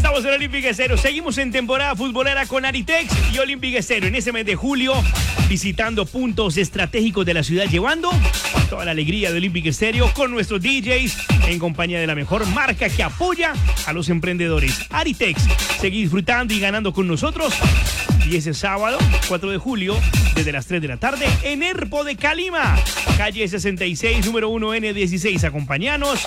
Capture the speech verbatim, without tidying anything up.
Estamos en Olympic Estéreo. Seguimos en temporada futbolera con Aritex y Olympic Estéreo. En ese mes de julio, visitando puntos estratégicos de la ciudad, llevando toda la alegría de Olympic Estéreo con nuestros D Js en compañía de la mejor marca que apoya a los emprendedores. Aritex, seguí disfrutando y ganando con nosotros. Y ese sábado, cuatro de julio, desde las tres de la tarde, en Herpo de Calima, calle sesenta y seis, número uno N dieciséis. Acompáñanos